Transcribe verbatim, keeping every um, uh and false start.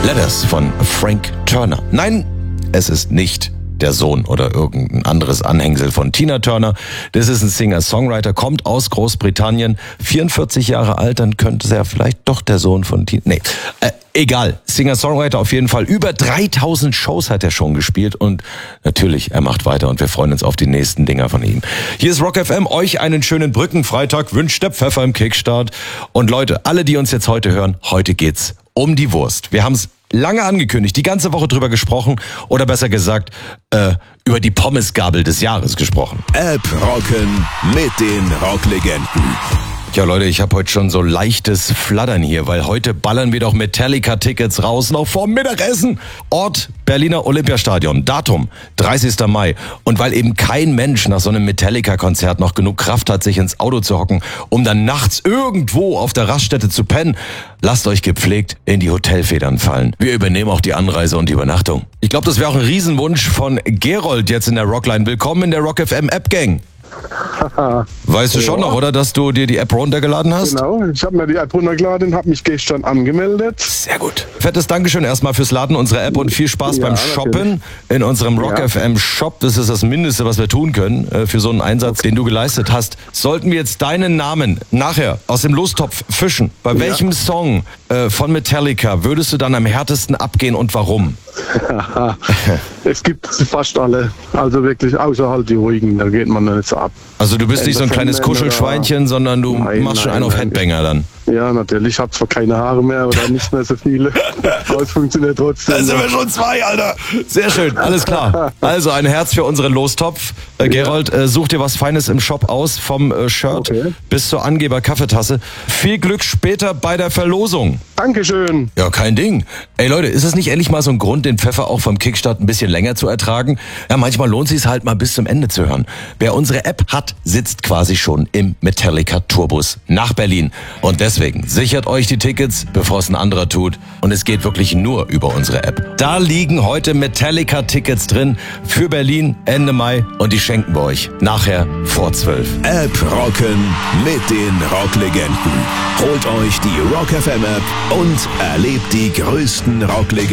Letters von Frank Turner. Nein, es ist nicht der Sohn oder irgendein anderes Anhängsel von Tina Turner. Das ist ein Singer-Songwriter, kommt aus Großbritannien, vierundvierzig Jahre alt, dann könnte er vielleicht doch der Sohn von Tina... Nee, äh, egal. Singer-Songwriter auf jeden Fall. Über dreitausend Shows hat er schon gespielt und natürlich, er macht weiter und wir freuen uns auf die nächsten Dinger von ihm. Hier ist Rock F M, euch einen schönen Brückenfreitag, wünscht der Pfeffer im Kickstart. Und Leute, alle, die uns jetzt heute hören, heute geht's um die Wurst. Wir haben es lange angekündigt, die ganze Woche drüber gesprochen oder besser gesagt, äh, über die Pommesgabel des Jahres gesprochen. App rocken mit den Rocklegenden. Ja Leute, ich habe heute schon so leichtes Flattern hier, weil heute ballern wir doch Metallica-Tickets raus, noch vorm Mittagessen. Ort Berliner Olympiastadion, Datum dreißigster Mai. Und weil eben kein Mensch nach so einem Metallica-Konzert noch genug Kraft hat, sich ins Auto zu hocken, um dann nachts irgendwo auf der Raststätte zu pennen, lasst euch gepflegt in die Hotelfedern fallen. Wir übernehmen auch die Anreise und die Übernachtung. Ich glaube, das wäre auch ein Riesenwunsch von Gerold jetzt in der Rockline. Willkommen in der Rock F M App Gang. Weißt du schon noch, oder, dass du dir die App runtergeladen hast? Genau, ich habe mir die App runtergeladen, habe mich gestern angemeldet. Sehr gut. Fettes Dankeschön erstmal fürs Laden unserer App und viel Spaß Ja, beim natürlich. Shoppen in unserem Rock Ja. F M Shop. Das ist das Mindeste, was wir tun können äh, für so einen Einsatz, den du geleistet hast. Sollten wir jetzt deinen Namen nachher aus dem Lostopf fischen, bei Ja. welchem Song äh, von Metallica würdest du dann am härtesten abgehen und warum? Es gibt fast alle, also wirklich außer halt die ruhigen, da geht man nicht so ab. Also du bist nicht so ein Ende kleines von Ende Kuschelschweinchen, sondern du Nein, machst schon nein, einen auf nein. Headbanger dann. Ja, natürlich, ich habe zwar keine Haare mehr oder nicht mehr so viele, aber es funktioniert trotzdem. Da sind wir schon zwei, Alter. Sehr schön, alles klar. Also ein Herz für unseren Lostopf. Äh, Gerold, äh, such dir was Feines im Shop aus, vom äh, Shirt Okay. bis zur Angeber-Kaffeetasse. Viel Glück später bei der Verlosung. Dankeschön. Ja, kein Ding. Ey Leute, ist es nicht endlich mal so ein Grund, den Pfeffer auch vom Kickstart ein bisschen länger zu ertragen? Ja, manchmal lohnt es sich halt mal bis zum Ende zu hören. Wer unsere App hat, sitzt quasi schon im Metallica Tourbus nach Berlin. Und deswegen sichert euch die Tickets, bevor es ein anderer tut. Und es geht wirklich nur über unsere App. Da liegen heute Metallica-Tickets drin für Berlin Ende Mai und die schenken wir euch nachher vor zwölf. App rocken mit den Rocklegenden. Holt euch die Rock F M App und erlebt die größten Rocklegenden